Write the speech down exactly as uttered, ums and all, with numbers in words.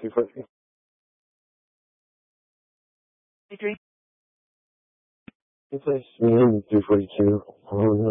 two forty-two. Three. Replace me in two forty-two. Oh no.